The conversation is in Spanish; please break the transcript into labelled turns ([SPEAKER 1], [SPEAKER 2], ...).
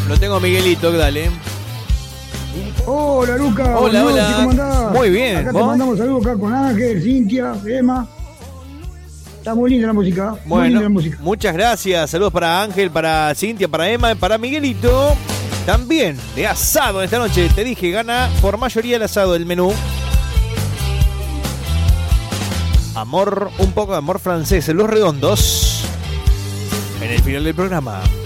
[SPEAKER 1] Lo tengo Miguelito, dale.
[SPEAKER 2] Hola, Luca.
[SPEAKER 1] Hola,
[SPEAKER 2] Buenas noches,
[SPEAKER 1] hola.
[SPEAKER 2] ¿cómo andás?
[SPEAKER 1] Muy bien,
[SPEAKER 2] Acá
[SPEAKER 1] ¿vos?
[SPEAKER 2] te mandamos saludos acá con Ángel, Cintia, Emma. Está muy linda la música. Muy
[SPEAKER 1] Bueno,
[SPEAKER 2] linda la música.
[SPEAKER 1] muchas gracias. Saludos para Ángel, para Cintia, para Emma, para Miguelito. También de asado esta noche. Te dije, gana por mayoría el asado del menú. Amor, un poco de amor francés en Los Redondos. En el final del programa.